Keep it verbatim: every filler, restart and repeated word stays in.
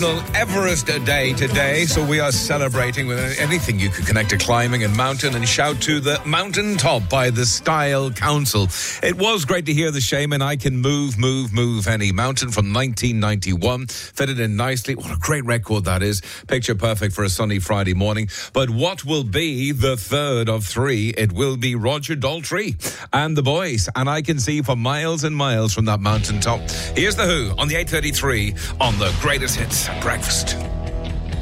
National Everest Day today, so we are celebrating with anything you could connect to climbing and mountain and shout to the mountain top by the Style Council. It was great to hear the Shaman I Can Move, Move, Move Any Mountain from nineteen ninety-one. Fitted in nicely. What a great record that is. Picture perfect for a sunny Friday morning. But what will be the third of three? It will be Roger Daltrey and the boys. And I can see for miles and miles from that mountain top. Here's The Who on the eight thirty-three on the Greatest Hits Breakfast.